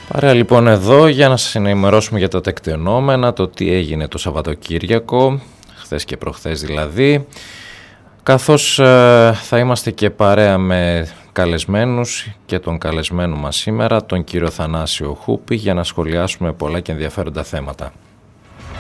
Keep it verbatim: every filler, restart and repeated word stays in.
Παρέα λοιπόν εδώ για να σας ενημερώσουμε για τα τεκτενόμενα, το τι έγινε το Σαββατοκύριακο, χθες και προχθές δηλαδή, καθώς ε, θα είμαστε και παρέα με καλεσμένους και τον καλεσμένο μας σήμερα, τον κύριο Θανάσιο Χούπη, για να σχολιάσουμε πολλά και ενδιαφέροντα θέματα.